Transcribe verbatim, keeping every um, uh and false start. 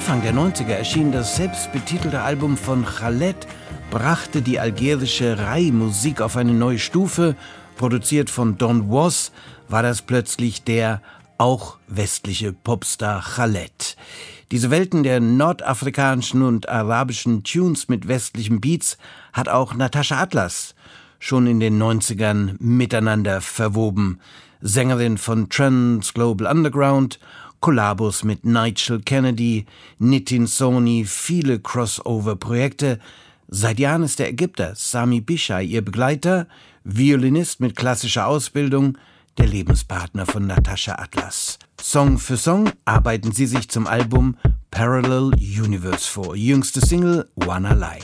Anfang der neunziger erschien das selbstbetitelte Album von Khaled, brachte die algerische Rai-Musik auf eine neue Stufe. Produziert von Don Was war das plötzlich der auch westliche Popstar Khaled. Diese Welten der nordafrikanischen und arabischen Tunes mit westlichen Beats hat auch Natascha Atlas schon in den neunzigern miteinander verwoben. Sängerin von Trans Global Underground, Kollabos mit Nigel Kennedy, Nitin Soni, viele Crossover-Projekte. Seit Jahren ist der Ägypter Sami Bishai ihr Begleiter, Violinist mit klassischer Ausbildung, der Lebenspartner von Natascha Atlas. Song für Song arbeiten sie sich zum Album Parallel Universe vor. Jüngste Single Wanna Lie.